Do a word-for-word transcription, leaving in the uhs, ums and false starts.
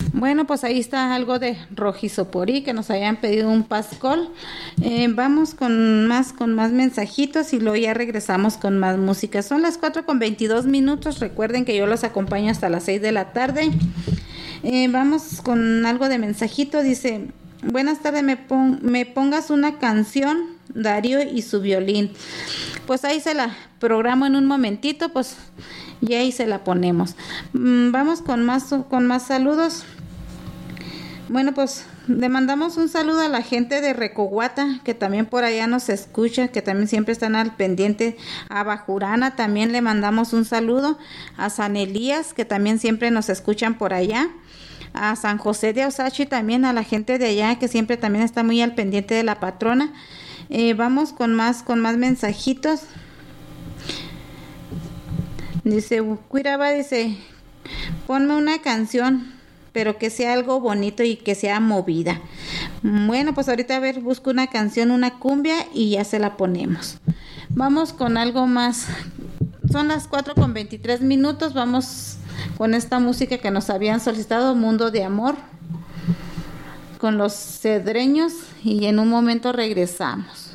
Bueno, pues ahí está algo de rojizoporí que nos habían pedido un pascol. Eh, vamos con más con más mensajitos y luego ya regresamos con más música. Son las cuatro con veintidós minutos. Recuerden que yo los acompaño hasta las seis de la tarde. Eh, vamos con algo de mensajito. Dice: buenas tardes, me, pon, me pongas una canción, Darío y su violín. Pues ahí se la programo en un momentito, pues y ahí se la ponemos. Mm, vamos con más con más saludos. Bueno, pues le mandamos un saludo a la gente de Recoguata, que también por allá nos escucha, que también siempre están al pendiente. A Bajurana también le mandamos un saludo. A San Elías, que también siempre nos escuchan por allá. A San José de Osachi también, a la gente de allá, que siempre también está muy al pendiente de la patrona. Eh, vamos con más, con más mensajitos. Dice, Cuiraba, dice, ponme una canción, pero que sea algo bonito y que sea movida. Bueno, pues ahorita a ver, busco una canción, una cumbia y ya se la ponemos. Vamos con algo más. Son las cuatro con veintitrés minutos. Vamos con esta música que nos habían solicitado, Mundo de Amor, con los Cedreños, y en un momento regresamos.